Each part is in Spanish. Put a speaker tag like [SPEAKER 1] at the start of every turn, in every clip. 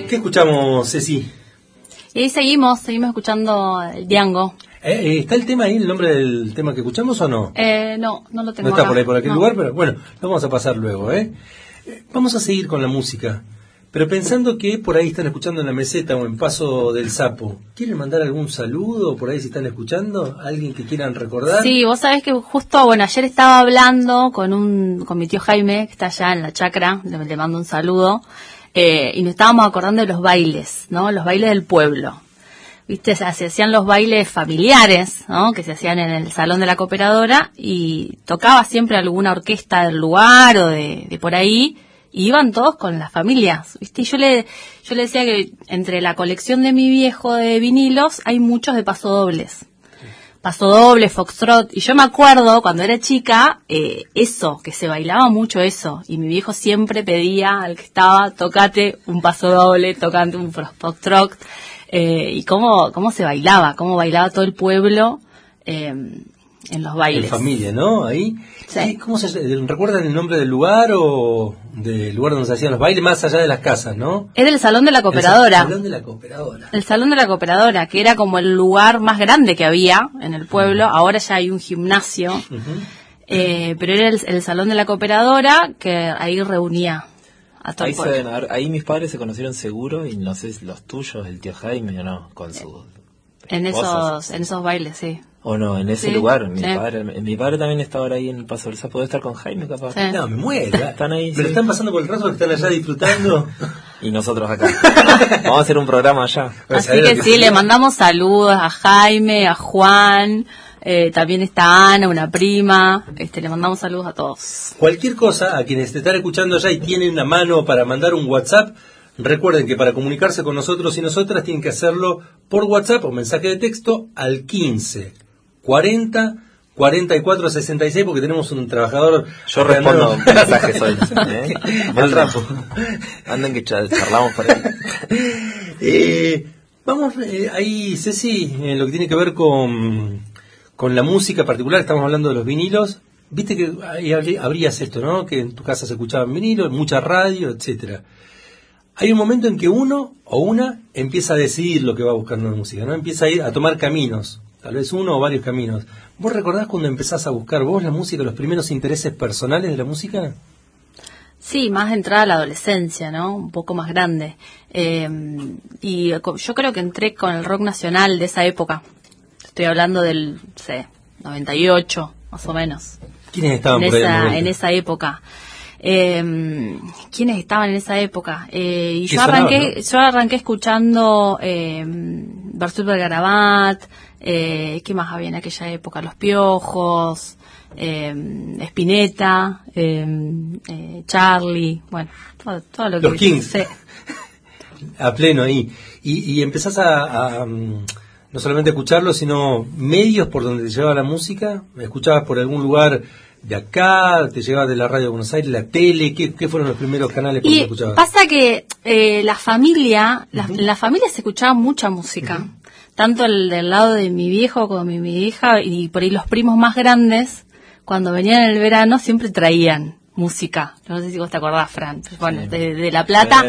[SPEAKER 1] ¿Qué escuchamos, Ceci?
[SPEAKER 2] Y ahí seguimos escuchando el Diango.
[SPEAKER 1] ¿Está el tema ahí, el nombre del tema que escuchamos o no?
[SPEAKER 2] No lo tengo
[SPEAKER 1] No está
[SPEAKER 2] acá.
[SPEAKER 1] por aquel lugar, pero bueno, lo vamos a pasar luego, ¿eh? Vamos a seguir con la música, pero pensando que por ahí están escuchando en la meseta o en Paso del Sapo. ¿Quieren mandar algún saludo por ahí si están escuchando? ¿Alguien que quieran recordar?
[SPEAKER 2] Sí, vos sabés que justo, ayer estaba hablando con mi tío Jaime, que está allá en la chacra, le mando un saludo, y nos estábamos acordando de los bailes, ¿no? Los bailes del pueblo. Viste, se hacían los bailes familiares, ¿no? Que se hacían en el salón de la cooperadora y tocaba siempre alguna orquesta del lugar o de por ahí y iban todos con las familias, ¿viste? Y yo le decía que entre la colección de mi viejo de vinilos hay muchos de pasodobles. Pasodoble, foxtrot, y yo me acuerdo cuando era chica, eso, que se bailaba mucho eso, y mi viejo siempre pedía al que estaba, tocate un pasodoble, tocate un foxtrot, y cómo cómo bailaba todo el pueblo en los bailes.
[SPEAKER 1] En familia, ¿no? Ahí.
[SPEAKER 2] Sí.
[SPEAKER 1] ¿Cómo recuerdan el nombre del lugar o del lugar donde se hacían los bailes más allá de las casas, no?
[SPEAKER 2] Era el Salón de la Cooperadora.
[SPEAKER 1] El Salón de la Cooperadora.
[SPEAKER 2] El Salón de la Cooperadora, que era como el lugar más grande que había en el pueblo. Ahora ya hay un gimnasio.
[SPEAKER 1] Uh-huh.
[SPEAKER 2] Pero era el Salón de la Cooperadora que ahí reunía a todo el pueblo.
[SPEAKER 3] Ahí mis padres se conocieron seguro, y no sé, los tuyos, el tío Jaime o no, con sus
[SPEAKER 2] en
[SPEAKER 3] esposas.
[SPEAKER 2] esos bailes, sí.
[SPEAKER 3] O no, en ese
[SPEAKER 2] Sí,
[SPEAKER 3] lugar,
[SPEAKER 2] sí.
[SPEAKER 3] mi padre también estaba ahora ahí en el Paso del Sapo. ¿Puede estar con Jaime, capaz?
[SPEAKER 2] Sí.
[SPEAKER 1] No, me muero.
[SPEAKER 3] Están ahí,
[SPEAKER 1] Pero
[SPEAKER 3] sí.
[SPEAKER 1] están pasando por el rastro, que están allá disfrutando.
[SPEAKER 3] Y nosotros acá. Vamos a hacer un programa allá.
[SPEAKER 2] Así que sí, le mandamos saludos a Jaime, a Juan, también está Ana, una prima, le mandamos saludos a todos.
[SPEAKER 1] Cualquier cosa, a quienes te están escuchando allá y tienen una mano para mandar un WhatsApp, recuerden que para comunicarse con nosotros y nosotras tienen que hacerlo por WhatsApp o mensaje de texto al 15 40 44 66, porque tenemos un trabajador.
[SPEAKER 3] Yo respondo mensajes hoy. Mal rato. Anden que charlamos por ahí.
[SPEAKER 1] Vamos ahí, Ceci, lo que tiene que ver con la música particular. Estamos hablando de los vinilos. Viste que ahí habrías esto, ¿no? Que en tu casa se escuchaban vinilos, mucha radio, etcétera. Hay un momento en que uno o una empieza a decidir lo que va buscando en música, ¿no? Empieza a ir a tomar caminos, tal vez uno o varios caminos. ¿Vos recordás cuando empezás a buscar vos la música, los primeros intereses personales de la música?
[SPEAKER 2] Sí, más entrada a la adolescencia, ¿no? Un poco más grande. Y yo creo que entré con el rock nacional de esa época. Estoy hablando del, 98, más o menos.
[SPEAKER 1] ¿Quiénes estaban por ahí?
[SPEAKER 2] En esa época. ¿Quiénes estaban en esa época? Y yo arranqué escuchando Versus Garabat, ¿qué más había en aquella época? Los Piojos, Spinetta, Charlie, bueno, todo lo que...
[SPEAKER 1] Los Kings.
[SPEAKER 2] Sí.
[SPEAKER 1] A pleno ahí. Y empezás a no solamente escucharlo, sino medios por donde te llevaba la música. ¿Escuchabas por algún lugar de acá? ¿Te llegaba de la radio de Buenos Aires, la tele? ¿Qué fueron los primeros canales por donde escuchabas?
[SPEAKER 2] Pasa que la familia se escuchaba mucha música. Uh-huh. Tanto del lado de mi viejo como de mi hija, y por ahí los primos más grandes, cuando venían en el verano, siempre traían música. No sé si vos te acordás, Fran. Bueno, sí. de La Plata,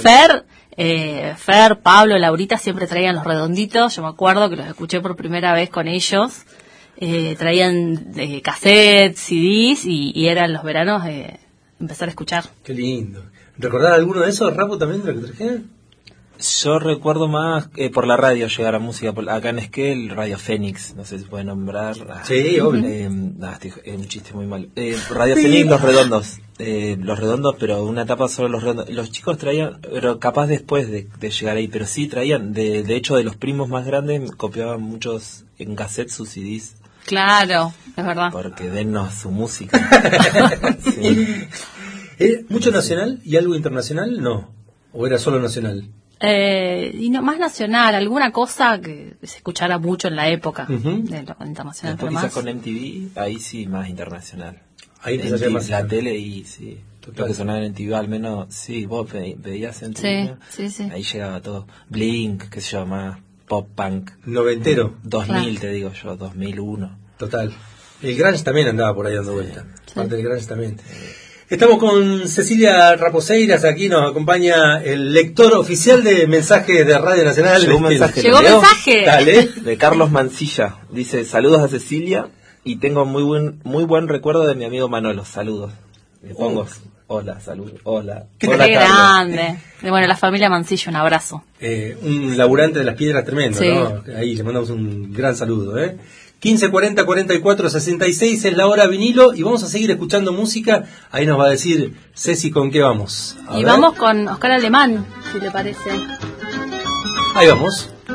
[SPEAKER 2] Fer, Pablo, Laurita siempre traían los redonditos. Yo me acuerdo que los escuché por primera vez con ellos. Traían cassettes, CDs, y eran los veranos empezar a escuchar.
[SPEAKER 1] Qué lindo. ¿Recordás alguno de esos, Rapo, también, de lo que trajeron?
[SPEAKER 3] Yo recuerdo más por la radio llegar a música. Acá en Esquel, Radio Fénix, no sé si puede nombrar.
[SPEAKER 1] Sí, obvio.
[SPEAKER 3] Es un chiste muy malo. Radio Fénix, Los Redondos. Los Redondos, pero una etapa solo Los Redondos. Los chicos traían, pero capaz después de llegar ahí, pero sí traían. De hecho, de los primos más grandes, copiaban muchos en cassette sus CDs.
[SPEAKER 2] Claro, es verdad.
[SPEAKER 3] Porque dennos su música. Sí.
[SPEAKER 1] ¿Mucho nacional y algo internacional? No. ¿O era solo nacional?
[SPEAKER 2] Y no, más nacional, alguna cosa que se escuchara mucho en la época.
[SPEAKER 1] Uh-huh.
[SPEAKER 2] De lo internacional.
[SPEAKER 3] Después quizás con MTV, ahí sí, más internacional.
[SPEAKER 1] Ahí te
[SPEAKER 3] MTV,
[SPEAKER 1] más
[SPEAKER 3] la tele y sí.
[SPEAKER 1] Total.
[SPEAKER 3] Lo que sonaba en MTV, al menos, sí, vos veías MTV.
[SPEAKER 2] Sí.
[SPEAKER 3] Ahí llegaba todo. Blink, qué sé yo, más pop punk.
[SPEAKER 1] Noventero.
[SPEAKER 3] 2000,
[SPEAKER 2] claro.
[SPEAKER 3] Te digo yo, 2001.
[SPEAKER 1] Total. El grunge también andaba por ahí dando vuelta.
[SPEAKER 2] Sí.
[SPEAKER 1] Parte del grunge también. Estamos con Cecilia Raposeiras, aquí nos acompaña el lector oficial de mensajes de Radio Nacional.
[SPEAKER 3] Llegó un mensaje.
[SPEAKER 2] Llegó mensaje.
[SPEAKER 1] Dale.
[SPEAKER 3] De Carlos Mancilla. Dice, saludos a Cecilia y tengo muy buen recuerdo de mi amigo Manolo. Saludos. Le pongo hola, saludos, hola.
[SPEAKER 2] Qué
[SPEAKER 3] Hola,
[SPEAKER 2] grande. Bueno, la familia Mancilla, un abrazo.
[SPEAKER 1] Un laburante de las piedras tremendo,
[SPEAKER 2] Sí.
[SPEAKER 1] ¿no? Ahí le mandamos un gran saludo, 1540 44 66 es la hora vinilo y vamos a seguir escuchando música. Ahí nos va a decir Ceci con qué vamos. A
[SPEAKER 2] Y
[SPEAKER 1] ver.
[SPEAKER 2] vamos con Oscar Alemán, si le parece.
[SPEAKER 1] Ahí vamos.